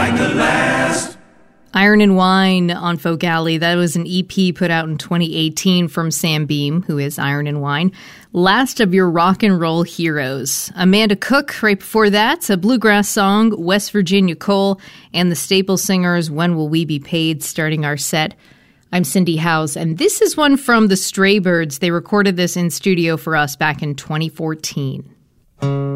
like the last. Iron and Wine on Folk Alley. That was an EP put out in 2018 from Sam Beam, who is Iron and Wine. Last of your rock and roll heroes. Amanda Cook, right before that, a bluegrass song, West Virginia Coal, and the Staple Singers, When Will We Be Paid, starting our set. I'm Cindy Howes, and this is one from the Straybirds. They recorded this in studio for us back in 2014.